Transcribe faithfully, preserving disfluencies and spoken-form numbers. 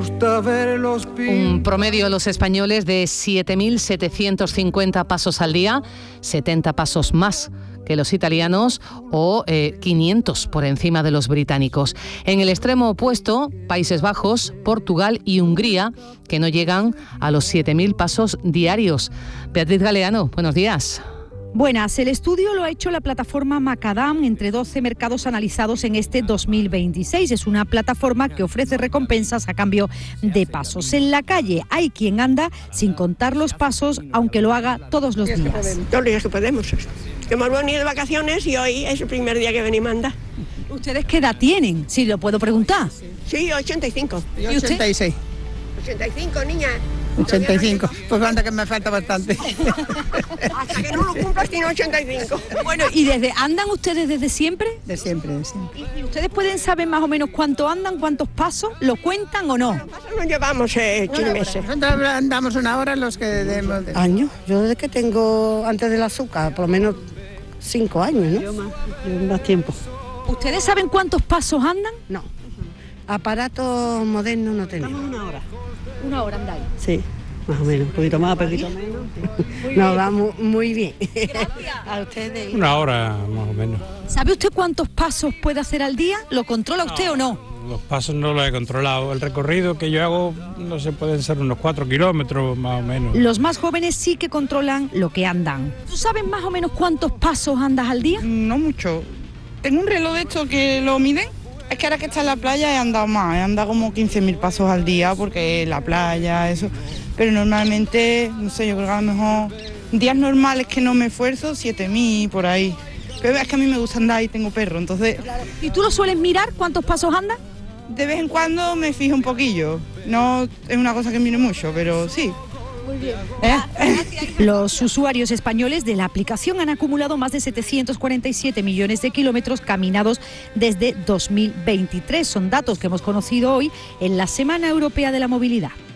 gusta ver los Un promedio de los españoles de siete mil setecientos cincuenta pasos al día, setenta pasos más que los italianos o eh, quinientos por encima de los británicos. En el extremo opuesto, Países Bajos, Portugal y Hungría, que no llegan a los siete mil pasos diarios. Beatriz Galeano, buenos días. Buenas, el estudio lo ha hecho la plataforma Macadam entre doce mercados analizados en este dos mil veintiséis. Es una plataforma que ofrece recompensas a cambio de pasos. En la calle hay quien anda sin contar los pasos, aunque lo haga todos los días. Todos los días que podemos. Hemos venido de vacaciones y hoy es el primer día que venimos a andar. ¿Ustedes qué edad tienen? Si lo puedo preguntar. Sí, ochenta y cinco. ¿Y usted? ochenta y seis. ochenta y cinco, niña. ochenta y cinco, pues anda que me falta bastante. Hasta que no lo cumplas tiene ochenta y cinco. Bueno, ¿y desde andan ustedes desde siempre? De siempre, de siempre. ¿Y ustedes pueden saber más o menos cuánto andan, cuántos pasos, lo cuentan o no? Los pasos nos llevamos eh, chimeses. Nosotros andamos una hora los que demos. De... Años, yo desde que tengo antes del azúcar, por lo menos cinco años, ¿no? Yo más, yo más tiempo. ¿Ustedes saben cuántos pasos andan? No, aparatos modernos no tenemos. Estamos una hora. Una hora andáis. Sí, más o menos, un poquito más, un poquito menos. Nos va muy, muy bien. Gracias. A ustedes. Una hora más o menos. ¿Sabe usted cuántos pasos puede hacer al día? ¿Lo controla usted no, o no? Los pasos no los he controlado. El recorrido que yo hago, no sé, pueden ser unos cuatro kilómetros más o menos. Los más jóvenes sí que controlan lo que andan. ¿Tú sabes más o menos cuántos pasos andas al día? No mucho. Tengo un reloj de estos que lo miden. Es que ahora que está en la playa he andado más, he andado como quince mil pasos al día porque la playa, eso. Pero normalmente, no sé, yo creo que a lo mejor días normales que no me esfuerzo, siete mil por ahí. Pero es que a mí me gusta andar y tengo perro, entonces... ¿Y tú lo sueles mirar cuántos pasos andas? De vez en cuando me fijo un poquillo. No es una cosa que mire mucho, pero sí. Muy bien. ¿Eh? Los usuarios españoles de la aplicación han acumulado más de setecientos cuarenta y siete millones de kilómetros caminados desde dos mil veintitrés. Son datos que hemos conocido hoy en la Semana Europea de la Movilidad.